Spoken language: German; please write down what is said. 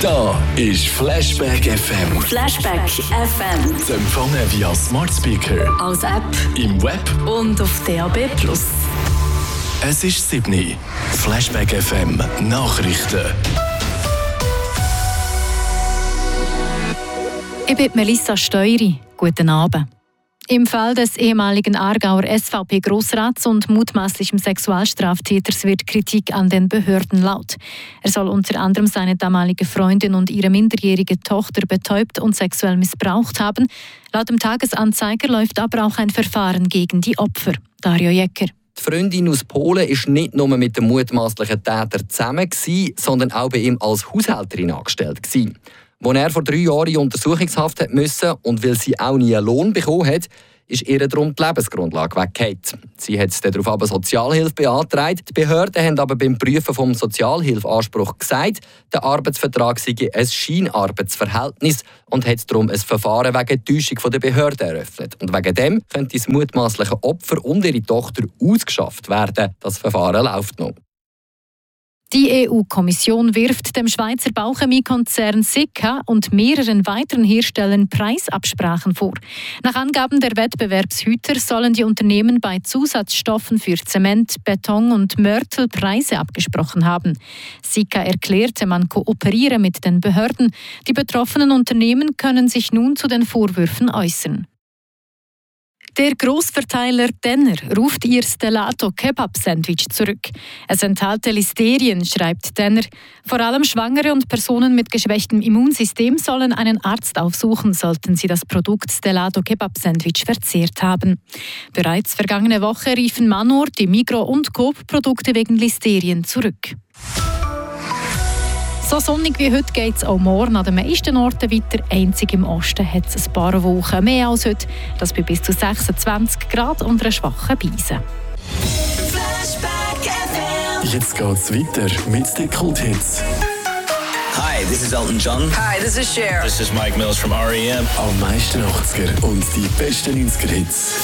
Da ist Flashback FM. Flashback FM. Zu empfangen via Smart Speaker, Als App im Web. und auf DAB+. Es ist 7. Flashback FM Nachrichten. Ich bin Melissa Steury. Guten Abend. Im Fall des ehemaligen Aargauer SVP-Grossrats und mutmaßlichem Sexualstraftäters wird Kritik an den Behörden laut. Er soll unter anderem seine damalige Freundin und ihre minderjährige Tochter betäubt und sexuell missbraucht haben. Laut dem Tagesanzeiger läuft aber auch ein Verfahren gegen die Opfer. Dario Jecker. Die Freundin aus Polen war nicht nur mit dem mutmaßlichen Täter zusammen, sondern auch bei ihm als Haushälterin angestellt. Als er vor 3 Jahren in Untersuchungshaft musste und weil sie auch nie einen Lohn bekommen hat, ist ihr darum die Lebensgrundlage weggefallen. Sie hat darauf aber Sozialhilfe beantragt. Die Behörden haben aber beim Prüfen vom Sozialhilfeanspruch gesagt, der Arbeitsvertrag sei ein Scheinarbeitsverhältnis und hat darum ein Verfahren wegen Täuschung der Behörden eröffnet. Und wegen dem könnte das mutmaßliche Opfer und ihre Tochter ausgeschafft werden. Das Verfahren läuft noch. Die EU-Kommission wirft dem Schweizer Bauchemiekonzern Sika und mehreren weiteren Herstellern Preisabsprachen vor. Nach Angaben der Wettbewerbshüter sollen die Unternehmen bei Zusatzstoffen für Zement, Beton und Mörtel Preise abgesprochen haben. Sika erklärte, man kooperiere mit den Behörden. Die betroffenen Unternehmen können sich nun zu den Vorwürfen äußern. Der Grossverteiler Denner ruft ihr Stellato Kebab-Sandwich zurück. Es enthalte Listerien, schreibt Denner. Vor allem Schwangere und Personen mit geschwächtem Immunsystem sollen einen Arzt aufsuchen, sollten sie das Produkt Stellato Kebab-Sandwich verzehrt haben. Bereits vergangene Woche riefen Manor, die Migros und Coop Produkte wegen Listerien zurück. So sonnig wie heute geht es auch morgen an den meisten Orten weiter. Einzig im Osten hat es ein paar Wochen mehr als heute. Das bei bis zu 26 Grad und einer schwachen Brise. Jetzt geht's weiter mit den Kulthits. Hi, this is Elton John. Hi, this is Cher. This is Mike Mills from R.E.M. Am meisten 80er und die besten 90er Hits.